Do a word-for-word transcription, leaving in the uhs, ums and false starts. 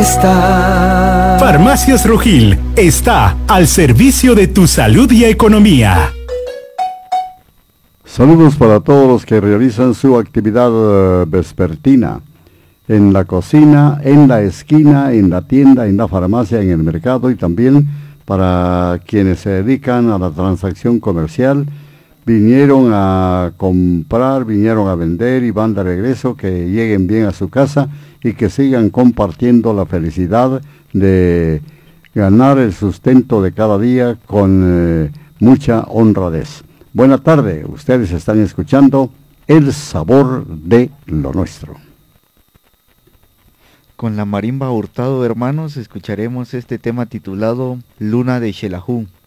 está. Farmacias Rojil está al servicio de tu salud y economía. Saludos para todos los que realizan su actividad uh, vespertina. En la cocina, en la esquina, en la tienda, en la farmacia, en el mercado y también para quienes se dedican a la transacción comercial. Vinieron a comprar, vinieron a vender y van de regreso, que lleguen bien a su casa y que sigan compartiendo la felicidad de ganar el sustento de cada día con eh, mucha honradez. Buena tarde, ustedes están escuchando El Sabor de lo Nuestro. Con la marimba Hurtado, hermanos, escucharemos este tema titulado Luna de Xelajú.